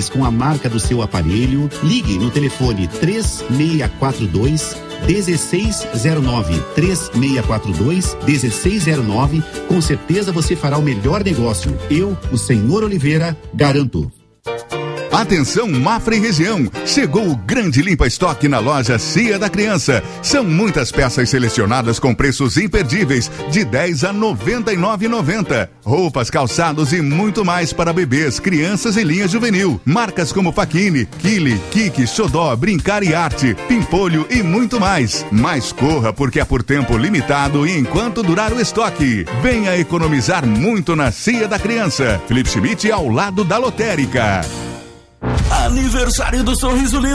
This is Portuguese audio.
com a marca do seu aparelho, ligue no telefone 3642-1609. 3642-1609. Com certeza você fará o melhor negócio. Eu, o senhor Oliveira, garanto. Atenção, Mafra e região, chegou o grande limpa estoque na loja Cia da Criança. São muitas peças selecionadas com preços imperdíveis, de 10 a R$ 99,90. Roupas, calçados e muito mais para bebês, crianças e linha juvenil. Marcas como Faquini, Kili, Kiki, Xodó, Brincar e Arte, Pimpolho e muito mais. Mas corra, porque é por tempo limitado e enquanto durar o estoque. Venha economizar muito na Cia da Criança. Felipe Schmidt ao lado da lotérica. Aniversário do Sorriso Lindo.